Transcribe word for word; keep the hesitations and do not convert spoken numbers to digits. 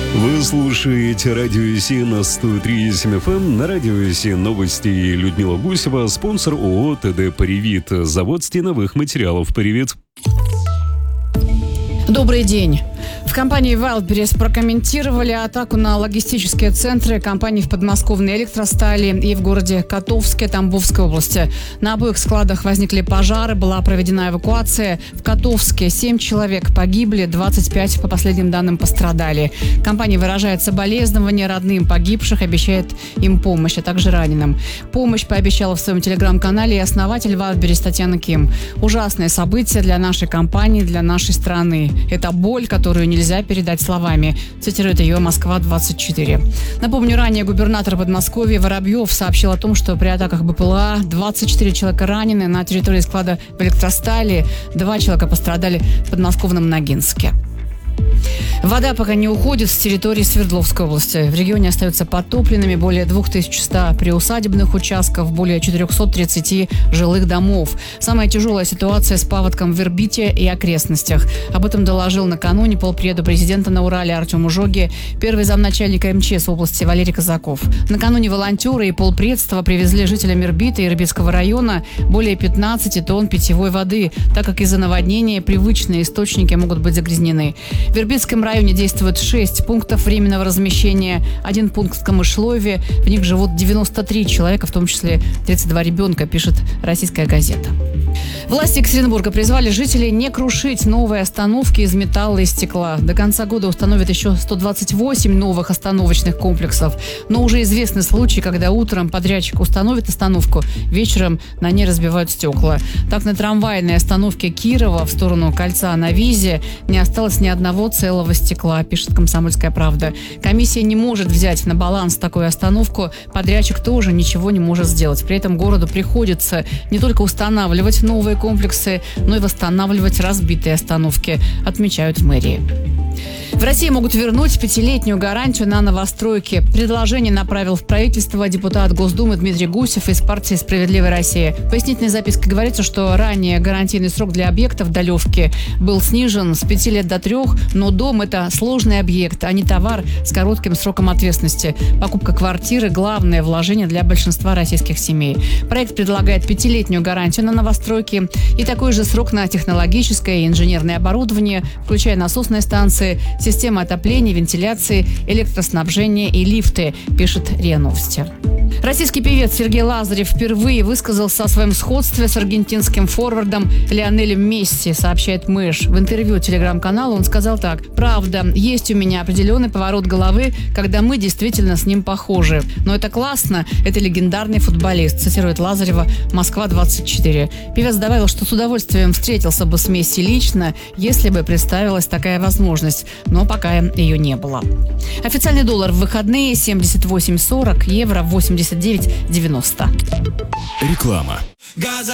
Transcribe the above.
Вы слушаете Радио СИ на сто три и семь эф эм. На Радио СИ новости. Людмила Гусева, спонсор ООО ТД «Паривит», завод стеновых материалов «Паривит». Добрый день. В компании Wildberries прокомментировали атаку на логистические центры компаний в подмосковной Электростали и в городе Котовске Тамбовской области. На обоих складах возникли пожары, была проведена эвакуация. В Котовске семь человек погибли, двадцать пять, по последним данным, пострадали. Компания выражает соболезнования родным погибших, обещает им помощь, а также раненым. Помощь пообещала в своем телеграм-канале и основатель Wildberries Татьяна Ким. Ужасное событие для нашей компании, для нашей страны. Это боль, которую нельзя передать словами, цитирует ее Москва двадцать четыре. Напомню, ранее губернатор Подмосковья Воробьев сообщил о том, что при атаках БПЛА двадцать четыре человека ранены на территории склада в Электростали, два человека пострадали в подмосковном Ногинске. Вода пока не уходит с территории Свердловской области. В регионе остаются подтопленными более две тысячи сто приусадебных участков, более четыреста тридцать жилых домов. Самая тяжелая ситуация с паводком в Ирбите и окрестностях. Об этом доложил накануне полпреда президента на Урале Артем Ужоги, первый замначальника эм че эс области Валерий Казаков. Накануне волонтеры и полпредства привезли жителям Ирбита и Ирбитского района более пятнадцати тонн питьевой воды, так как из-за наводнения привычные источники могут быть загрязнены. В Ирбитском районе действует шесть пунктов временного размещения, один пункт в Камышлове. В них живут девяносто три человека, в том числе тридцать два ребенка, пишет «Российская газета». Власти Екатеринбурга призвали жителей не крушить новые остановки из металла и стекла. До конца года установят еще сто двадцать восемь новых остановочных комплексов. Но уже известны случаи, когда утром подрядчик установит остановку, вечером на ней разбивают стекла. Так, на трамвайной остановке Кирова в сторону кольца на Визе не осталось ни одного целого стекла, пишет «Комсомольская правда». Комиссия не может взять на баланс такую остановку. Подрядчик тоже ничего не может сделать. При этом городу приходится не только устанавливать новые комплексы, но и восстанавливать разбитые остановки, отмечают в мэрии. В России могут вернуть пятилетнюю гарантию на новостройки. Предложение направил в правительство депутат Госдумы Дмитрий Гусев из партии «Справедливая Россия». В пояснительной записке говорится, что ранее гарантийный срок для объектов долевки был снижен с пяти лет до трех, но дом – это сложный объект, а не товар с коротким сроком ответственности. Покупка квартиры – главное вложение для большинства российских семей. Проект предлагает пятилетнюю гарантию на новостройки и такой же срок на технологическое и инженерное оборудование, включая насосные станции, система отопления, вентиляции, электроснабжения и лифты, пишет РИА Новости. Российский певец Сергей Лазарев впервые высказался о своем сходстве с аргентинским форвардом Лионелем Месси, сообщает Мэш. В интервью телеграм-каналу он сказал так: «Правда, есть у меня определенный поворот головы, когда мы действительно с ним похожи. Но это классно, это легендарный футболист», цитирует Лазарева Москва двадцать четыре. Певец добавил, что с удовольствием встретился бы с Месси лично, если бы представилась такая возможность, но пока ее не было. Официальный доллар в выходные семьдесят восемь сорок, евро восемьдесят девять девяносто. Реклама.